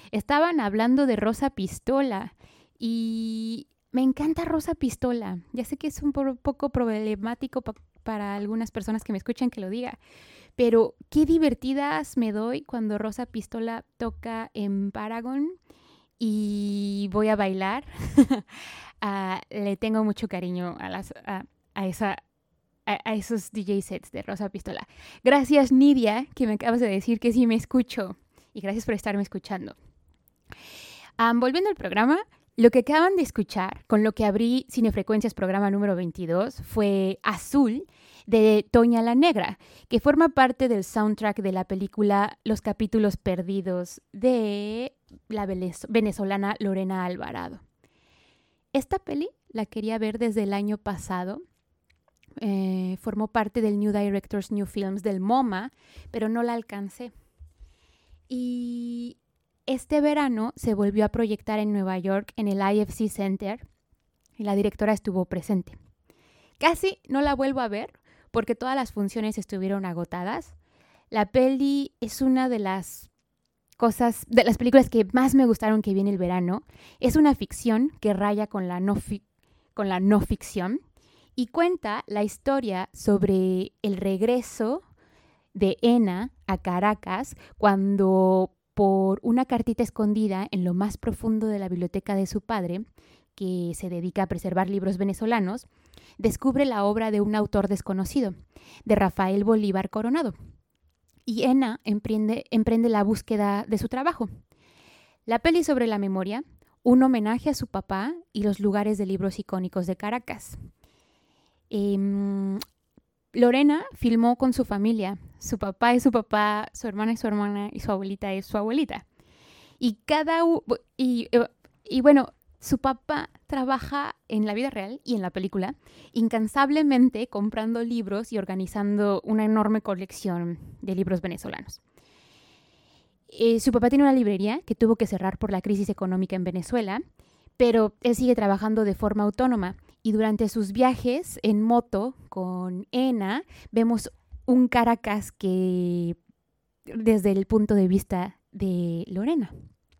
estaban hablando de Rosa Pistola y me encanta Rosa Pistola. Ya sé que es un poco problemático para algunas personas que me escuchan que lo diga, pero qué divertidas me doy cuando Rosa Pistola toca en Paragon y voy a bailar. Le tengo mucho cariño a esos DJ sets de Rosa Pistola. Gracias, Nidia, que me acabas de decir que sí me escucho. Y gracias por estarme escuchando. Volviendo al programa, lo que acaban de escuchar, con lo que abrí Cinefrecuencias programa número 22, fue Azul, de Toña la Negra, que forma parte del soundtrack de la película Los capítulos perdidos de la venezolana Lorena Alvarado. Esta peli la quería ver desde el año pasado. Formó parte del New Directors New Films del MoMA, pero no la alcancé. Y este verano se volvió a proyectar en Nueva York en el IFC Center y la directora estuvo presente. Casi no la vuelvo a ver porque todas las funciones estuvieron agotadas. La peli es una de las películas que más me gustaron que vi en el verano. Es una ficción que raya con la no ficción y cuenta la historia sobre el regreso de Ena a Caracas cuando, por una cartita escondida en lo más profundo de la biblioteca de su padre, que se dedica a preservar libros venezolanos, descubre la obra de un autor desconocido, de Rafael Bolívar Coronado. Y Ena emprende la búsqueda de su trabajo. La peli sobre la memoria, un homenaje a su papá y los lugares de libros icónicos de Caracas. Lorena filmó con su familia. Su papá es su papá, su hermana es su hermana y su abuelita es su abuelita. Y bueno, su papá trabaja en la vida real y en la película incansablemente comprando libros y organizando una enorme colección de libros venezolanos. Su papá tiene una librería que tuvo que cerrar por la crisis económica en Venezuela, pero él sigue trabajando de forma autónoma y durante sus viajes en moto con Ena vemos un Caracas que desde el punto de vista de Lorena.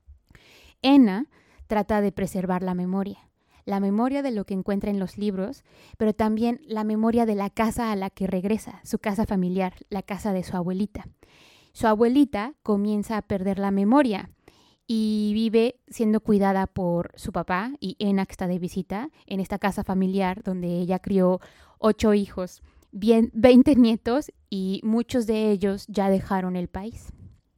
Ena trata de preservar la memoria de lo que encuentra en los libros, pero también la memoria de la casa a la que regresa, su casa familiar, la casa de su abuelita. Su abuelita comienza a perder la memoria y vive siendo cuidada por su papá y Ena, que está de visita en esta casa familiar donde ella crió 8 hijos, 20 nietos y muchos de ellos ya dejaron el país.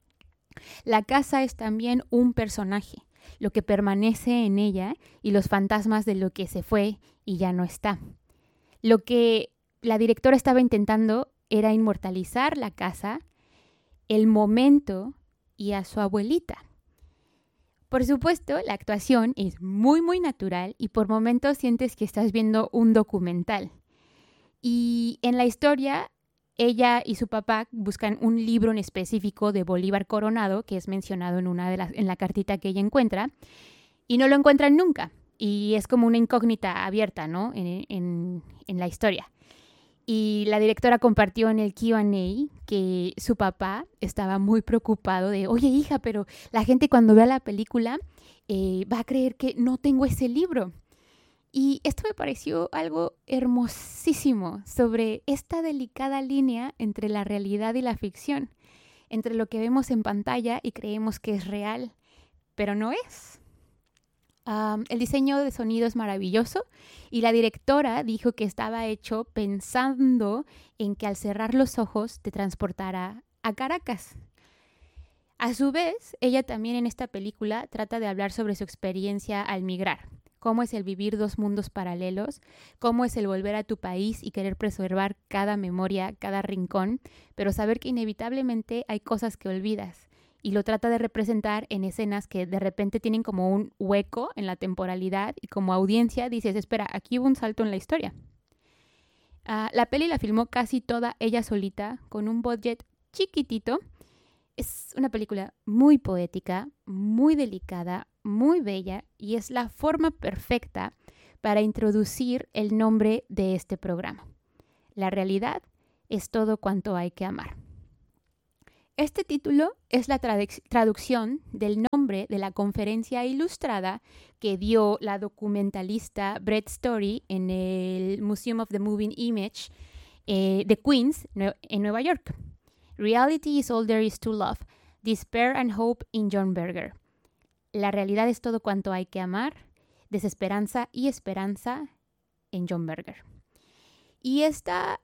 La casa es también un personaje, lo que permanece en ella y los fantasmas de lo que se fue y ya no está. Lo que la directora estaba intentando era inmortalizar la casa, el momento y a su abuelita. Por supuesto, la actuación es muy, muy natural y por momentos sientes que estás viendo un documental. Y en la historia, ella y su papá buscan un libro en específico de Bolívar Coronado, que es mencionado en la cartita que ella encuentra, y no lo encuentran nunca. Y es como una incógnita abierta, ¿no? En la historia. Y la directora compartió en el Q&A que su papá estaba muy preocupado de, oye hija, pero la gente cuando vea la película va a creer que no tengo ese libro. Y esto me pareció algo hermosísimo sobre esta delicada línea entre la realidad y la ficción, entre lo que vemos en pantalla y creemos que es real, pero no es. El diseño de sonido es maravilloso y la directora dijo que estaba hecho pensando en que al cerrar los ojos te transportara a Caracas. A su vez, ella también en esta película trata de hablar sobre su experiencia al migrar, cómo es el vivir dos mundos paralelos, cómo es el volver a tu país y querer preservar cada memoria, cada rincón, pero saber que inevitablemente hay cosas que olvidas. Y lo trata de representar en escenas que de repente tienen como un hueco en la temporalidad y como audiencia dices, espera, aquí hubo un salto en la historia. La peli la filmó casi toda ella solita con un budget chiquitito. Es una película muy poética, muy delicada, muy bella y es la forma perfecta para introducir el nombre de este programa. La realidad es todo cuanto hay que amar. Este título es la traducción del nombre de la conferencia ilustrada que dio la documentalista Brett Story en el Museum of the Moving Image de Queens, en Nueva York. Reality is all there is to love. Despair and hope in John Berger. La realidad es todo cuanto hay que amar. Desesperanza y esperanza en John Berger. Y esta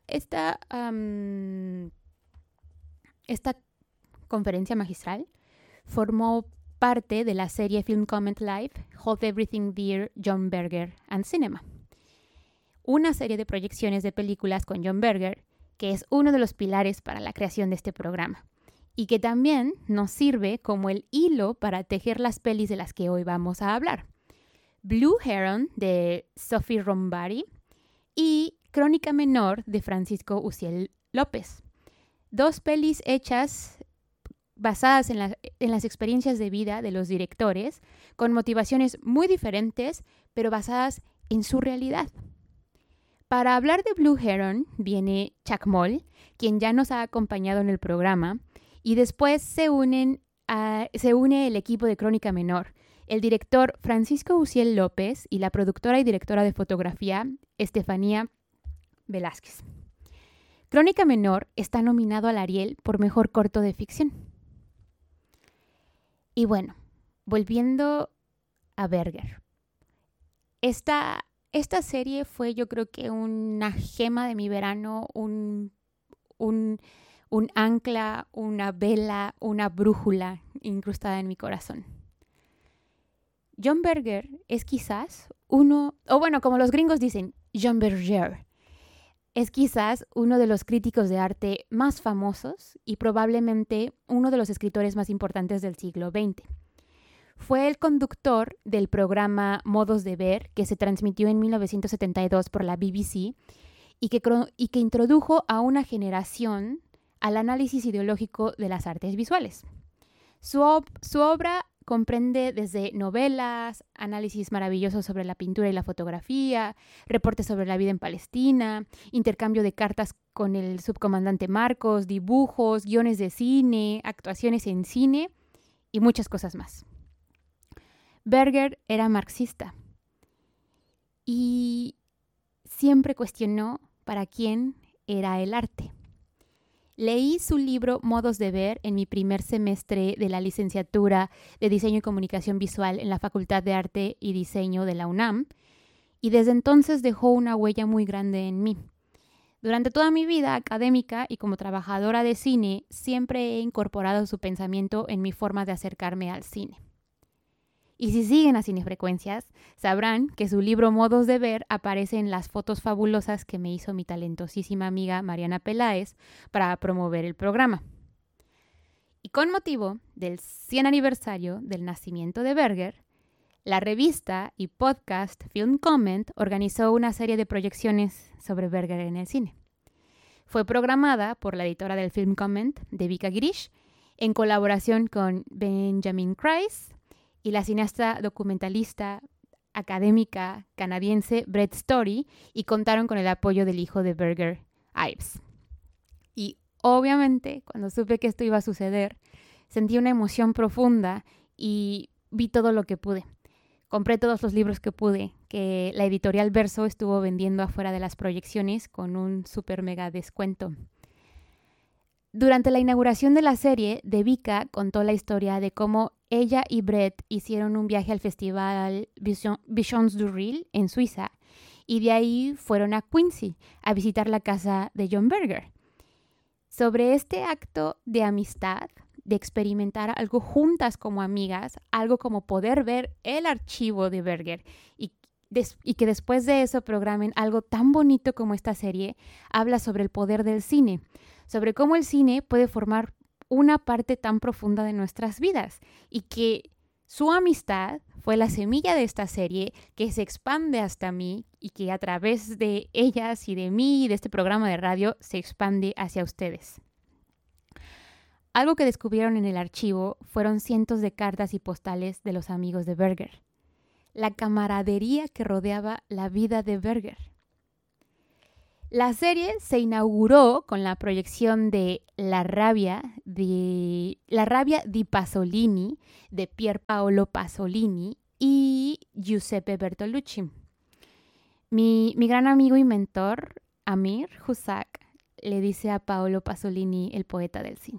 conferencia magistral formó parte de la serie Film Comment Live, Hold Everything Dear, John Berger and Cinema. Una serie de proyecciones de películas con John Berger, que es uno de los pilares para la creación de este programa, y que también nos sirve como el hilo para tejer las pelis de las que hoy vamos a hablar. Blue Heron, de Sophie Rombari, y Crónica Menor, de Francisco Uciel López. 2 pelis hechas basadas en las experiencias de vida de los directores, con motivaciones muy diferentes, pero basadas en su realidad. Para hablar de Blue Heron viene Chuck Moll, quien ya nos ha acompañado en el programa, y después se une el equipo de Crónica Menor, el director Francisco Uciel López y la productora y directora de fotografía Estefanía Velázquez. Crónica Menor está nominado al Ariel por Mejor Corto de Ficción. Y bueno, volviendo a Berger. Esta serie fue, yo creo que una gema de mi verano, un ancla, una vela, una brújula incrustada en mi corazón. John Berger es quizás como los gringos dicen, John Berger. Es quizás uno de los críticos de arte más famosos y probablemente uno de los escritores más importantes del siglo XX. Fue el conductor del programa Modos de Ver, que se transmitió en 1972 por la BBC y que introdujo a una generación al análisis ideológico de las artes visuales. Su obra comprende desde novelas, análisis maravillosos sobre la pintura y la fotografía, reportes sobre la vida en Palestina, intercambio de cartas con el subcomandante Marcos, dibujos, guiones de cine, actuaciones en cine y muchas cosas más. Berger era marxista y siempre cuestionó para quién era el arte. Leí su libro Modos de Ver en mi primer semestre de la licenciatura de Diseño y Comunicación Visual en la Facultad de Arte y Diseño de la UNAM y desde entonces dejó una huella muy grande en mí. Durante toda mi vida académica y como trabajadora de cine, siempre he incorporado su pensamiento en mi forma de acercarme al cine. Y si siguen a Cinefrecuencias, sabrán que su libro Modos de Ver aparece en las fotos fabulosas que me hizo mi talentosísima amiga Mariana Peláez para promover el programa. Y con motivo del 100 aniversario del nacimiento de Berger, la revista y podcast Film Comment organizó una serie de proyecciones sobre Berger en el cine. Fue programada por la editora del Film Comment, Devika Girish, en colaboración con Benjamin Kreis y la cineasta documentalista académica canadiense Brett Story, y contaron con el apoyo del hijo de Berger, Ives. Y obviamente, cuando supe que esto iba a suceder, sentí una emoción profunda y vi todo lo que pude. Compré todos los libros que pude, que la editorial Verso estuvo vendiendo afuera de las proyecciones con un super mega descuento. Durante la inauguración de la serie, Devika contó la historia de cómo ella y Brett hicieron un viaje al festival Visions du Ril en Suiza y de ahí fueron a Quincy a visitar la casa de John Berger. Sobre este acto de amistad, de experimentar algo juntas como amigas, algo como poder ver el archivo de Berger y que después de eso programen algo tan bonito como esta serie, habla sobre el poder del cine, sobre cómo el cine puede formar una parte tan profunda de nuestras vidas y que su amistad fue la semilla de esta serie que se expande hasta mí y que a través de ellas y de mí y de este programa de radio se expande hacia ustedes. Algo que descubrieron en el archivo fueron cientos de cartas y postales de los amigos de Berger. La camaradería que rodeaba la vida de Berger. La serie se inauguró con la proyección de La rabia di Pasolini, de Pier Paolo Pasolini y Giuseppe Bertolucci. Mi gran amigo y mentor, Amir Husak, le dice a Paolo Pasolini el poeta del cine.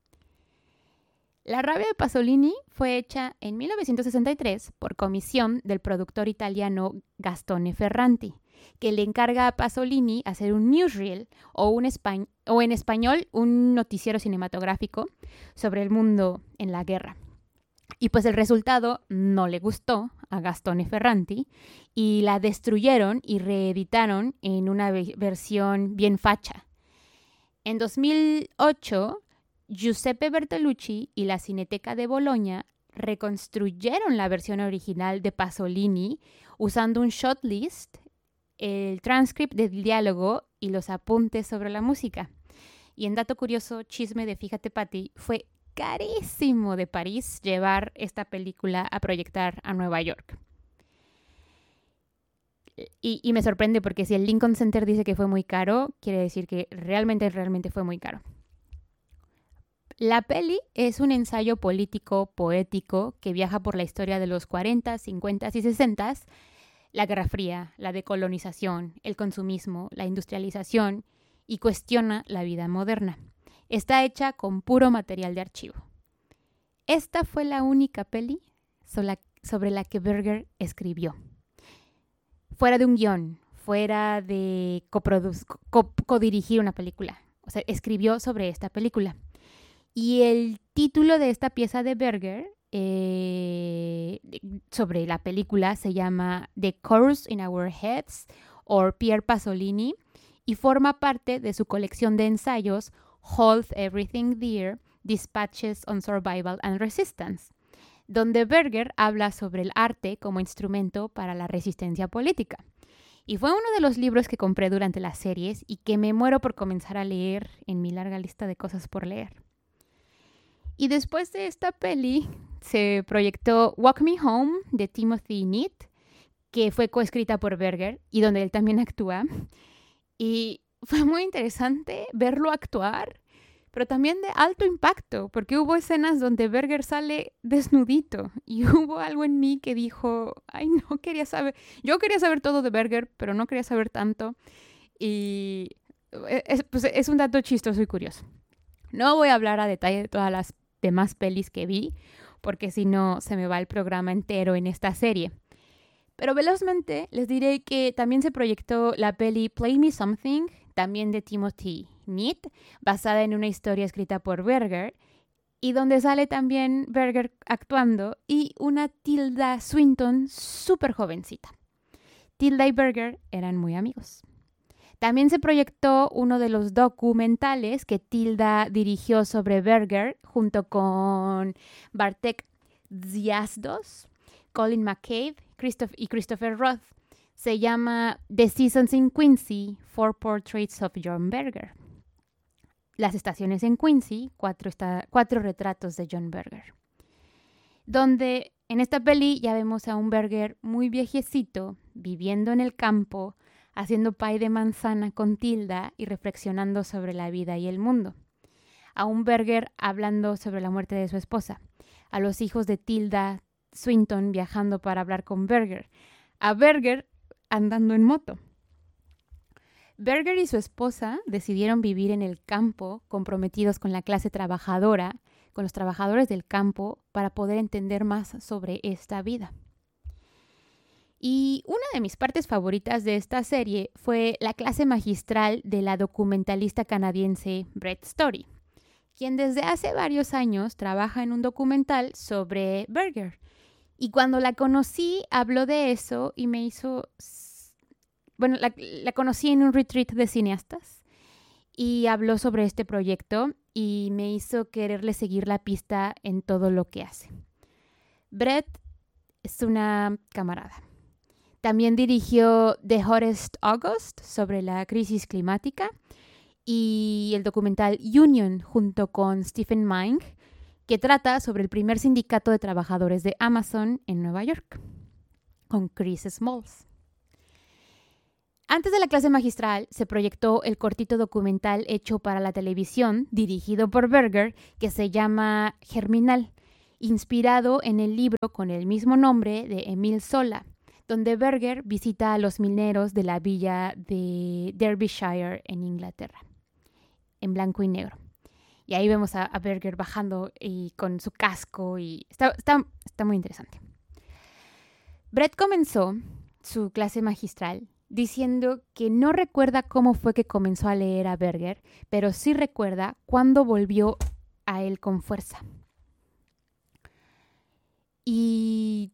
La rabia de Pasolini fue hecha en 1963 por comisión del productor italiano Gastone Ferranti, que le encarga a Pasolini hacer un newsreel o en español un noticiero cinematográfico sobre el mundo en la guerra. Y pues el resultado no le gustó a Gastone Ferranti y la destruyeron y reeditaron en una versión bien facha. En 2008, Giuseppe Bertolucci y la Cineteca de Bolonia reconstruyeron la versión original de Pasolini usando un shot list, el transcript del diálogo y los apuntes sobre la música. Y en dato curioso, chisme de Fíjate Pati, fue carísimo de París llevar esta película a proyectar a Nueva York. Y me sorprende porque si el Lincoln Center dice que fue muy caro, quiere decir que realmente fue muy caro. La peli es un ensayo político, poético, que viaja por la historia de los 40, 50 y 60, la Guerra Fría, la decolonización, el consumismo, la industrialización y cuestiona la vida moderna. Está hecha con puro material de archivo. Esta fue la única peli sobre la que Berger escribió. Fuera de un guión, fuera de codirigir una película. O sea, escribió sobre esta película. Y el título de esta pieza de Berger sobre la película se llama The Chorus in Our Heads or Pier Pasolini y forma parte de su colección de ensayos Hold Everything Dear, Dispatches on Survival and Resistance, donde Berger habla sobre el arte como instrumento para la resistencia política. Y fue uno de los libros que compré durante las series y que me muero por comenzar a leer en mi larga lista de cosas por leer. Y después de esta peli se proyectó Walk Me Home de Timothy Neat, que fue coescrita por Berger y donde él también actúa. Y fue muy interesante verlo actuar, pero también de alto impacto, porque hubo escenas donde Berger sale desnudito y hubo algo en mí que dijo, ay, no quería saber. Yo quería saber todo de Berger, pero no quería saber tanto. Y es un dato chistoso y curioso. No voy a hablar a detalle de todas las demás pelis que vi, porque si no se me va el programa entero en esta serie. Pero velozmente les diré que también se proyectó la peli Play Me Something, también de Timothy Neat, basada en una historia escrita por Berger, y donde sale también Berger actuando y una Tilda Swinton súper jovencita. Tilda y Berger eran muy amigos. También se proyectó uno de los documentales que Tilda dirigió sobre Berger junto con Bartek Gwiazdos, Colin McCabe y Christopher Roth. Se llama The Seasons in Quincy, 4 Portraits of John Berger. Las estaciones en Quincy, 4 retratos de John Berger. Donde en esta peli ya vemos a un Berger muy viejecito, viviendo en el campo, haciendo pie de manzana con Tilda y reflexionando sobre la vida y el mundo. A un Berger hablando sobre la muerte de su esposa. A los hijos de Tilda Swinton viajando para hablar con Berger. A Berger andando en moto. Berger y su esposa decidieron vivir en el campo, comprometidos con la clase trabajadora, con los trabajadores del campo, para poder entender más sobre esta vida. Y una de mis partes favoritas de esta serie fue la clase magistral de la documentalista canadiense Brett Story, quien desde hace varios años trabaja en un documental sobre Berger. Y cuando la conocí, habló de eso y me hizo... Bueno, la conocí en un retreat de cineastas y habló sobre este proyecto y me hizo quererle seguir la pista en todo lo que hace. Brett es una camarada. También dirigió The Hottest August sobre la crisis climática y el documental Union junto con Stephen Ming, que trata sobre el primer sindicato de trabajadores de Amazon en Nueva York, con Chris Smalls. Antes de la clase magistral se proyectó el cortito documental hecho para la televisión, dirigido por Berger, que se llama Germinal, inspirado en el libro con el mismo nombre de Emile Zola, donde Berger visita a los mineros de la villa de Derbyshire en Inglaterra, en blanco y negro. Y ahí vemos a Berger bajando y con su casco y está muy interesante. Brett comenzó su clase magistral diciendo que no recuerda cómo fue que comenzó a leer a Berger, pero sí recuerda cuándo volvió a él con fuerza. Y...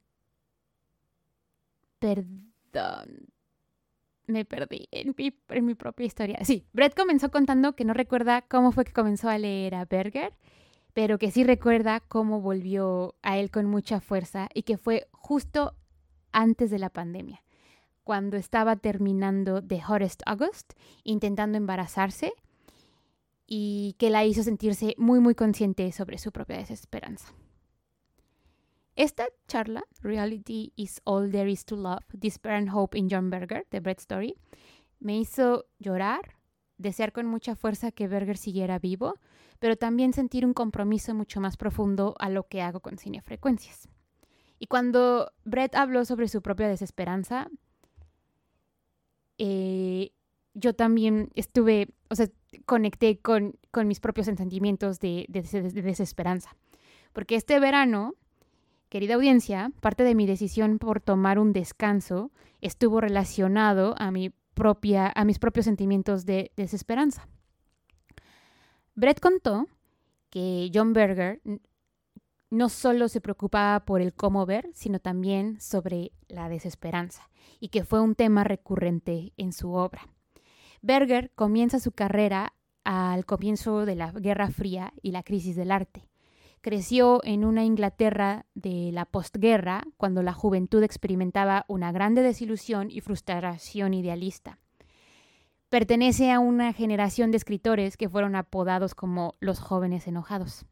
Perdón, me perdí en mi propia historia. Sí, Brett comenzó contando que no recuerda cómo fue que comenzó a leer a Berger, pero que sí recuerda cómo volvió a él con mucha fuerza y que fue justo antes de la pandemia, cuando estaba terminando The Hottest August, intentando embarazarse, y que la hizo sentirse muy, muy consciente sobre su propia desesperanza. Esta charla, Reality is All There Is to Love, Despair and Hope in John Berger, de Brett Story, me hizo llorar, desear con mucha fuerza que Berger siguiera vivo, pero también sentir un compromiso mucho más profundo a lo que hago con Cinefrecuencias. Y cuando Brett habló sobre su propia desesperanza, yo también conecté con mis propios sentimientos de desesperanza. Porque este verano, querida audiencia, parte de mi decisión por tomar un descanso estuvo relacionado a mis propios sentimientos de desesperanza. Brett contó que John Berger no solo se preocupaba por el cómo ver, sino también sobre la desesperanza, y que fue un tema recurrente en su obra. Berger comienza su carrera al comienzo de la Guerra Fría y la crisis del arte. Creció en una Inglaterra de la postguerra, cuando la juventud experimentaba una grande desilusión y frustración idealista. Pertenece a una generación de escritores que fueron apodados como los jóvenes enojados.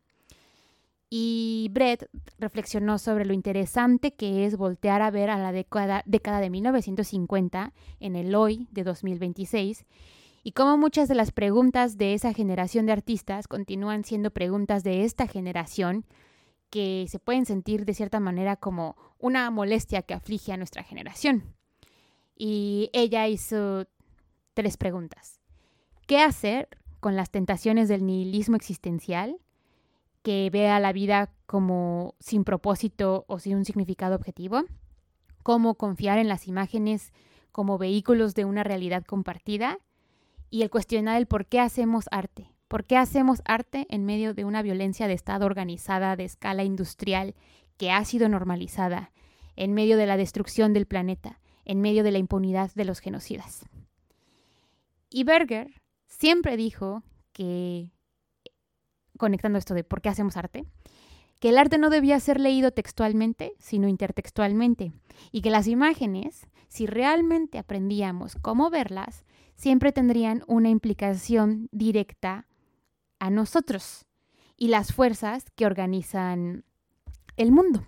Y Brett reflexionó sobre lo interesante que es voltear a ver a la década de 1950 en el hoy de 2026 y cómo muchas de las preguntas de esa generación de artistas continúan siendo preguntas de esta generación que se pueden sentir de cierta manera como una molestia que aflige a nuestra generación. Y ella hizo 3 preguntas. ¿Qué hacer con las tentaciones del nihilismo existencial, que vea la vida como sin propósito o sin un significado objetivo? ¿Cómo confiar en las imágenes como vehículos de una realidad compartida? Y el cuestionar el por qué hacemos arte. ¿Por qué hacemos arte en medio de una violencia de Estado organizada de escala industrial que ha sido normalizada, en medio de la destrucción del planeta, en medio de la impunidad de los genocidas? Y Berger siempre dijo que, conectando esto de por qué hacemos arte, que el arte no debía ser leído textualmente, sino intertextualmente, y que las imágenes, si realmente aprendíamos cómo verlas, siempre tendrían una implicación directa a nosotros y las fuerzas que organizan el mundo.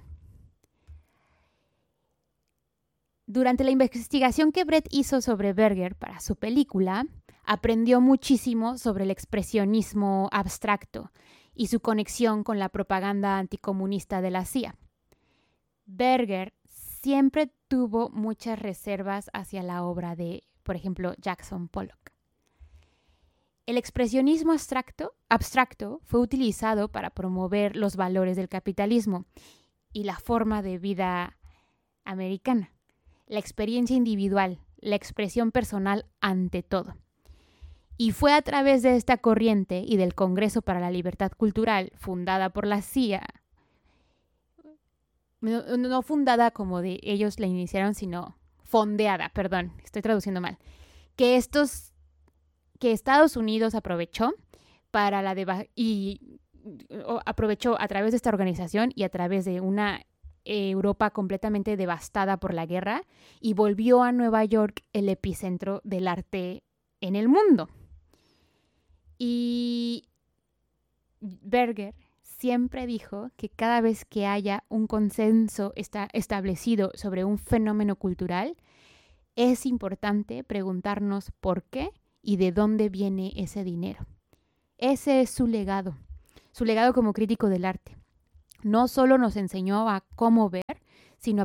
Durante la investigación que Brett hizo sobre Berger para su película, aprendió muchísimo sobre el expresionismo abstracto y su conexión con la propaganda anticomunista de la CIA. Berger siempre tuvo muchas reservas hacia la obra de, por ejemplo, Jackson Pollock. El expresionismo abstracto fue utilizado para promover los valores del capitalismo y la forma de vida americana, la experiencia individual, la expresión personal ante todo. Y fue a través de esta corriente y del Congreso para la Libertad Cultural, fundada por la CIA, no fundada como de ellos la iniciaron, sino fondeada, perdón, estoy traduciendo mal, que Estados Unidos aprovechó aprovechó a través de esta organización y a través de una Europa completamente devastada por la guerra, y volvió a Nueva York el epicentro del arte en el mundo. Y Berger siempre dijo que cada vez que haya un consenso establecido sobre un fenómeno cultural, es importante preguntarnos por qué y de dónde viene ese dinero. Ese es su legado como crítico del arte. No solo nos enseñó a cómo ver, sino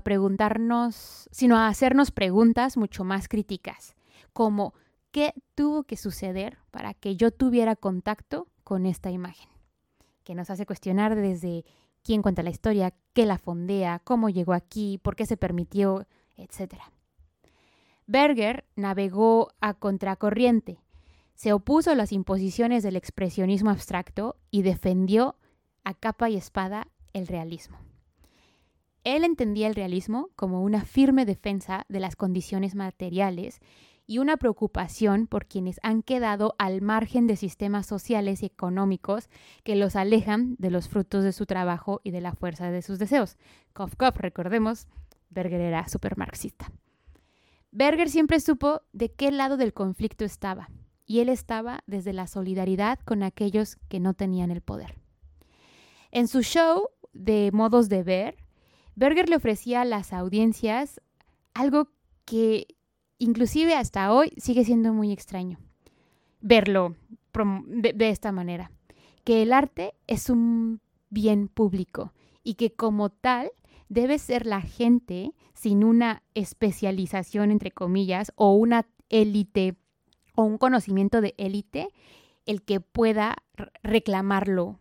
a hacernos preguntas mucho más críticas, como ¿qué tuvo que suceder para que yo tuviera contacto con esta imagen? Que nos hace cuestionar desde quién cuenta la historia, qué la fondea, cómo llegó aquí, por qué se permitió, etc. Berger navegó a contracorriente, se opuso a las imposiciones del expresionismo abstracto y defendió a capa y espada el realismo. Él entendía el realismo como una firme defensa de las condiciones materiales y una preocupación por quienes han quedado al margen de sistemas sociales y económicos que los alejan de los frutos de su trabajo y de la fuerza de sus deseos. Cough, cough, recordemos, Berger era súper marxista. Berger siempre supo de qué lado del conflicto estaba, y él estaba desde la solidaridad con aquellos que no tenían el poder. En su show de modos de ver, Berger le ofrecía a las audiencias algo que inclusive hasta hoy sigue siendo muy extraño verlo de esta manera, que el arte es un bien público y que como tal debe ser la gente sin una especialización, entre comillas, o una élite o un conocimiento de élite el que pueda reclamarlo.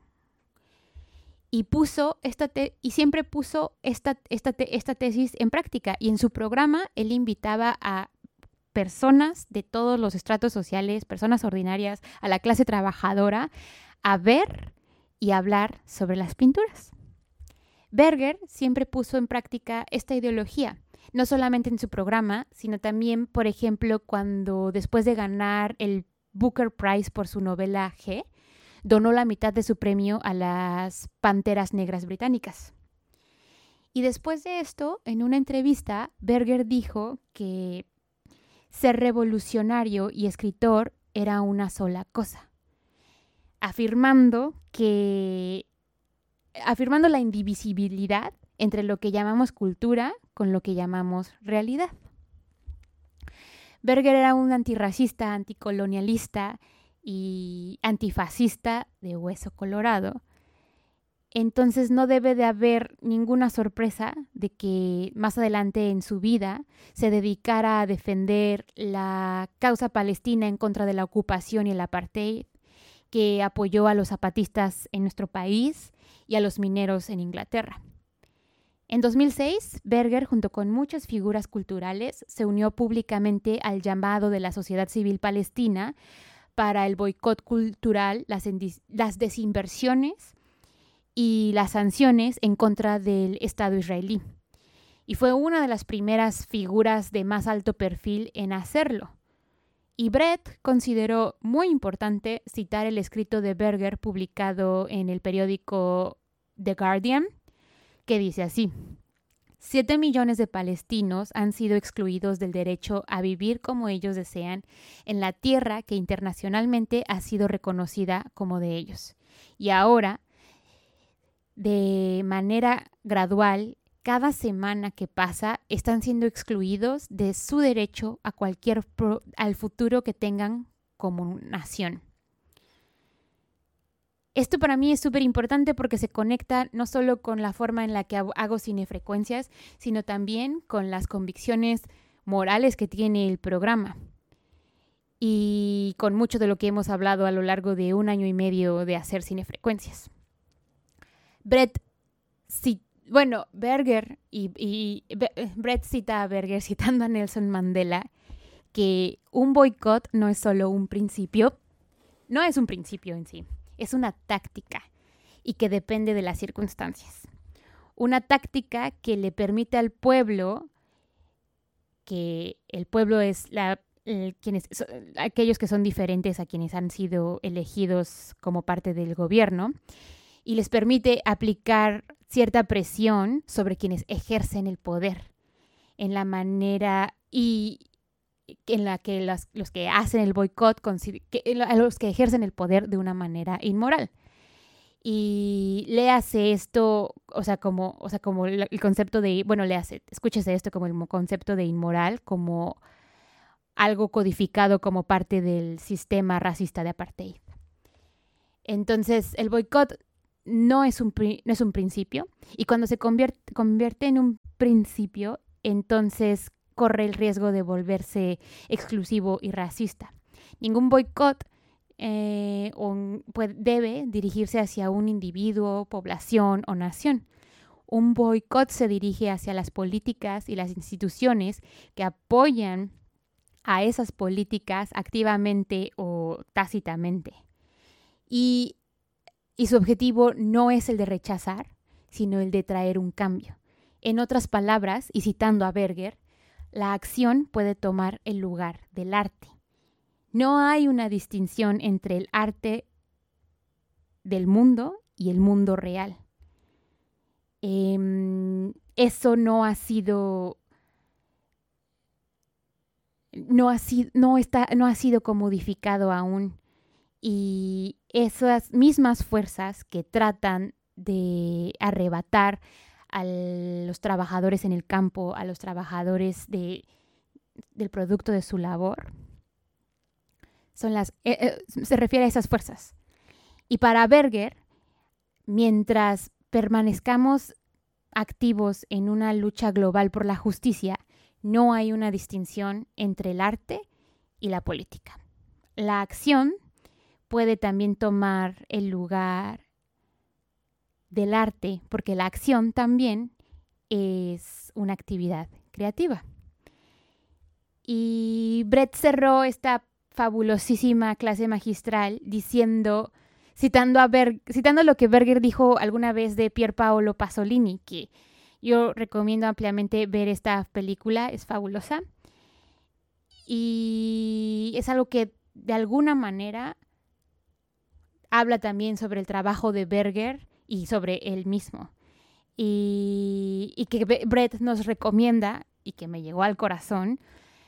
Y siempre puso esta tesis en práctica. Y en su programa él invitaba a personas de todos los estratos sociales, personas ordinarias, a la clase trabajadora, a ver y hablar sobre las pinturas. Berger siempre puso en práctica esta ideología, no solamente en su programa, sino también, por ejemplo, cuando después de ganar el Booker Prize por su novela G, donó la mitad de su premio a las Panteras Negras británicas. Y después de esto, en una entrevista, Berger dijo que ser revolucionario y escritor era una sola cosa, afirmando la indivisibilidad entre lo que llamamos cultura con lo que llamamos realidad. Berger era un antirracista, anticolonialista y antifascista de hueso colorado. Entonces no debe de haber ninguna sorpresa de que más adelante en su vida se dedicara a defender la causa palestina en contra de la ocupación y el apartheid, que apoyó a los zapatistas en nuestro país y a los mineros en Inglaterra. En 2006, Berger, junto con muchas figuras culturales, se unió públicamente al llamado de la sociedad civil palestina para el boicot cultural, las desinversiones y las sanciones en contra del Estado israelí. Y fue una de las primeras figuras de más alto perfil en hacerlo. Y Brett consideró muy importante citar el escrito de Berger publicado en el periódico The Guardian, que dice así: 7 millones de palestinos han sido excluidos del derecho a vivir como ellos desean en la tierra que internacionalmente ha sido reconocida como de ellos. Y ahora, de manera gradual, cada semana que pasa, están siendo excluidos de su derecho a al futuro que tengan como nación. Esto para mí es súper importante porque se conecta no solo con la forma en la que hago cinefrecuencias, sino también con las convicciones morales que tiene el programa y con mucho de lo que hemos hablado a lo largo de 1 año y medio de hacer cinefrecuencias. Brett cita a Berger citando a Nelson Mandela que un boicot no es solo un principio, no es un principio en sí, es una táctica y que depende de las circunstancias. Una táctica que le permite al pueblo, que el pueblo es aquellos que son diferentes a quienes han sido elegidos como parte del gobierno, y les permite aplicar cierta presión sobre quienes ejercen el poder en la manera y en la que los que hacen el boicot, a los que ejercen el poder de una manera inmoral. Y léase esto, como el concepto de, escúchese esto como el concepto de inmoral, como algo codificado como parte del sistema racista de apartheid. Entonces, el boicot no es un principio, y cuando se convierte en un principio, entonces corre el riesgo de volverse exclusivo y racista. Ningún boicot debe dirigirse hacia un individuo, población o nación. Un boicot se dirige hacia las políticas y las instituciones que apoyan a esas políticas activamente o tácitamente. Y su objetivo no es el de rechazar, sino el de traer un cambio. En otras palabras, y citando a Berger, la acción puede tomar el lugar del arte. No hay una distinción entre el arte del mundo y el mundo real. Eso no ha sido comodificado aún, y esas mismas fuerzas que tratan de arrebatar a los trabajadores en el campo, a los trabajadores del producto de su labor, se refiere a esas fuerzas. Y para Berger, mientras permanezcamos activos en una lucha global por la justicia, no hay una distinción entre el arte y la política. La acción puede también tomar el lugar del arte, porque la acción también es una actividad creativa. Y Brett cerró esta fabulosísima clase magistral citando lo que Berger dijo alguna vez de Pier Paolo Pasolini, que yo recomiendo ampliamente ver esta película, es fabulosa. Y es algo que de alguna manera habla también sobre el trabajo de Berger y sobre él mismo. Y que Brett nos recomienda, y que me llegó al corazón,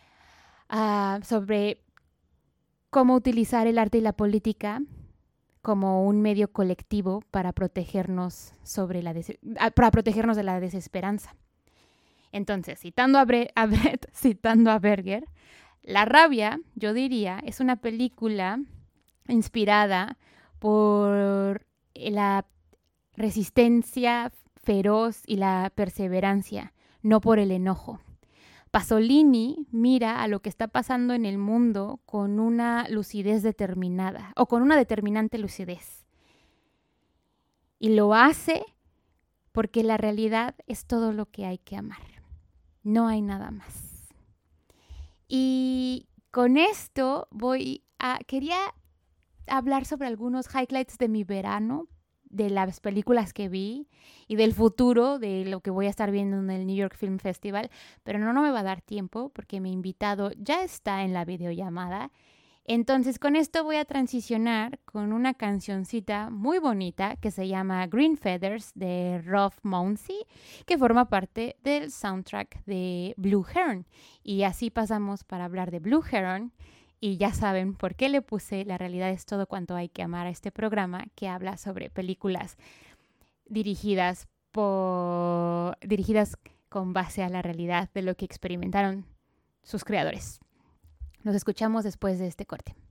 sobre cómo utilizar el arte y la política como un medio colectivo para protegernos de la desesperanza. Entonces, citando a Brett, citando a Berger, La rabia, yo diría, es una película inspirada por la resistencia feroz y la perseverancia, no por el enojo. Pasolini mira a lo que está pasando en el mundo con una lucidez determinada, o con una determinante lucidez. Y lo hace porque la realidad es todo lo que hay que amar. No hay nada más. Y con esto quería hablar sobre algunos highlights de mi verano, de las películas que vi y del futuro de lo que voy a estar viendo en el New York Film Festival, pero no me va a dar tiempo porque mi invitado ya está en la videollamada. Entonces con esto voy a transicionar con una cancioncita muy bonita que se llama Green Feathers de Rob Mounsey, que forma parte del soundtrack de Blue Heron. Y así pasamos para hablar de Blue Heron. Y ya saben por qué le puse La realidad es todo cuanto hay que amar a este programa, que habla sobre películas dirigidas con base a la realidad de lo que experimentaron sus creadores. Nos escuchamos después de este corte.